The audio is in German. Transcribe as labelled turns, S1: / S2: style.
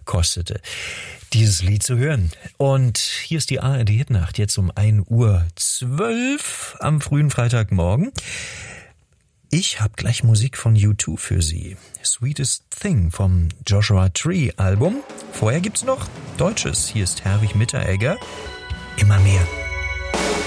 S1: kostete, dieses Lied zu hören. Und hier ist die ARD-Hitnacht, jetzt um 1:12 Uhr am frühen Freitagmorgen. Ich habe gleich Musik von U2 für Sie. Sweetest Thing vom Joshua Tree Album. Vorher gibt's noch Deutsches. Hier ist Herwig Mitteregger. Immer mehr.